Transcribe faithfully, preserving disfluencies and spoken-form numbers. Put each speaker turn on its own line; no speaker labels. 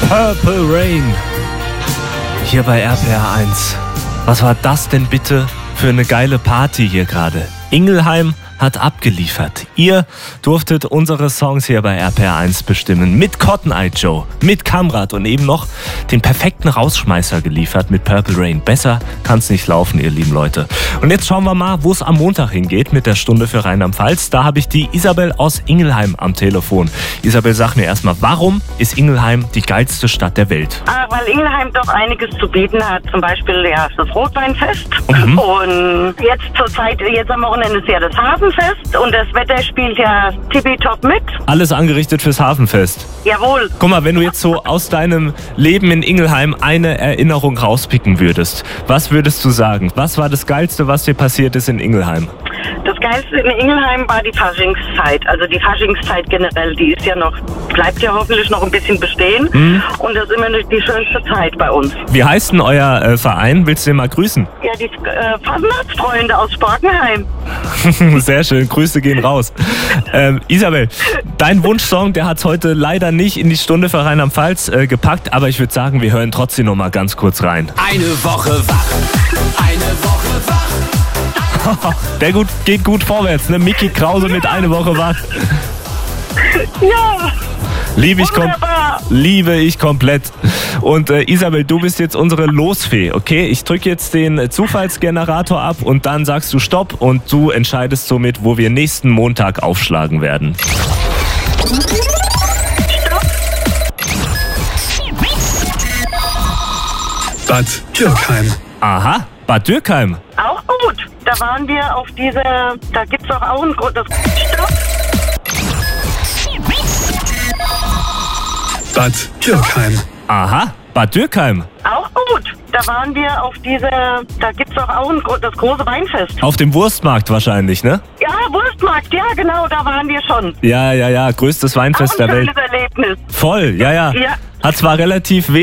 Purple Rain. Hier bei R P R eins. Was war das denn bitte für eine geile Party hier gerade? Ingelheim hat abgeliefert. Ihr durftet unsere Songs hier bei R P R eins bestimmen. Mit Cotton Eye Joe, mit Kamrat und eben noch den perfekten Rausschmeißer geliefert mit Purple Rain. Besser kann's nicht laufen, ihr lieben Leute. Und jetzt schauen wir mal, wo es am Montag hingeht mit der Stunde für Rheinland-Pfalz. Da habe ich die Isabel aus Ingelheim am Telefon. Isabel, sag mir erstmal, warum ist Ingelheim die geilste Stadt der Welt?
Ah, weil Ingelheim doch einiges zu bieten hat. Zum Beispiel ja, das Rotweinfest.
Mhm.
Und jetzt zur Zeit, jetzt am Wochenende ist ja das Hafenfest. Und das Wetter spielt ja tippitopp mit.
Alles angerichtet fürs Hafenfest.
Jawohl.
Guck mal, wenn du jetzt so aus deinem Leben in Ingelheim eine Erinnerung rauspicken würdest, was würdest du sagen? Was war das Geilste, was dir passiert ist in Ingelheim?
Das Geilste in Ingelheim war die Faschingszeit. Also die Faschingszeit generell, die ist ja noch, bleibt ja hoffentlich noch ein bisschen bestehen. Mhm. Und das ist immer die schönste Zeit bei uns.
Wie heißt denn euer äh, Verein? Willst du den mal grüßen?
Ja, die äh, Fasnachtsfreunde aus Sporkenheim.
Sehr schön, Grüße gehen raus. Ähm, Isabel, dein Wunschsong, der hat es heute leider nicht in die Stunde für Rheinland-Pfalz äh, gepackt, aber ich würde sagen, wir hören trotzdem noch mal ganz kurz rein.
Eine Woche wach, eine Woche wach.
Der gut, geht gut vorwärts, ne? Micky Krause mit Eine Woche wach.
Ja!
Liebe ich, kom liebe ich komplett. Und äh, Isabel, du bist jetzt unsere Losfee, okay? Ich drücke jetzt den Zufallsgenerator ab und dann sagst du Stopp und du entscheidest somit, wo wir nächsten Montag aufschlagen werden.
Bad Dürkheim.
Aha, Bad Dürkheim.
Auch gut. Da waren wir auf dieser, da gibt's doch auch ein Grund.
Bad Dürkheim.
Aha, Bad Dürkheim.
Auch gut. Da waren wir auf dieser, da gibt's doch auch ein, das große Weinfest.
Auf dem Wurstmarkt wahrscheinlich, ne?
Ja, Wurstmarkt, ja genau, da waren wir schon.
Ja, ja, ja, größtes Weinfest
auch ein
der Welt.
schönes Erlebnis.
Voll, ja, ja.
Ja.
Hat zwar relativ wenig